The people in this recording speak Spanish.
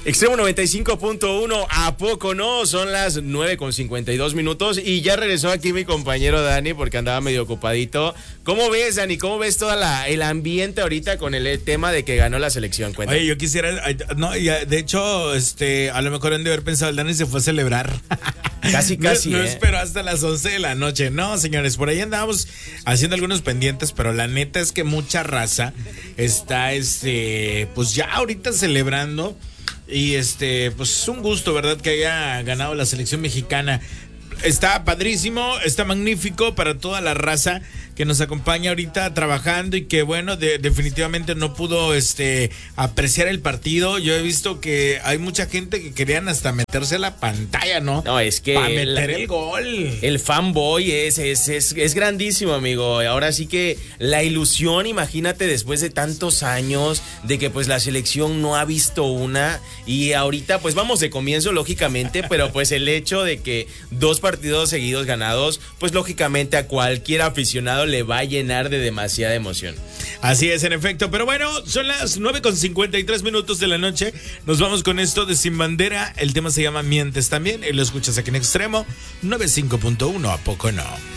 Extremo 95.1, ¿a poco no? Son las 9:52 y ya regresó aquí mi compañero Dani porque andaba medio ocupadito. ¿Cómo ves, Dani? ¿Cómo ves el ambiente ahorita con el tema de que ganó la selección? Cuéntame. Oye, yo quisiera, no, de hecho, a lo mejor han de haber pensado, el Dani se fue a celebrar. Casi, no esperó hasta las 11 de la noche. No, señores, por ahí andábamos haciendo algunos pendientes, pero la neta es que mucha raza está, pues ya ahorita celebrando. Y pues es un gusto, ¿verdad? Que haya ganado la selección mexicana. Está padrísimo, está magnífico para toda la raza que nos acompaña ahorita trabajando y que bueno, definitivamente no pudo apreciar el partido. Yo he visto que hay mucha gente que querían hasta meterse a la pantalla, ¿no? No, es que para meter el gol. El fanboy es grandísimo, amigo. Ahora sí que la ilusión, imagínate, después de tantos años de que pues la selección no ha visto una, y ahorita pues vamos de comienzo, lógicamente, pero pues el hecho de que 2 partidos seguidos ganados, pues lógicamente a cualquier aficionado le va a llenar de demasiada emoción. Así es, en efecto. Pero bueno, son las 9:53 de la noche. Nos vamos con esto de Sin Bandera. El tema se llama Mientes también. Y lo escuchas aquí en Extremo 95.1. ¿A poco no?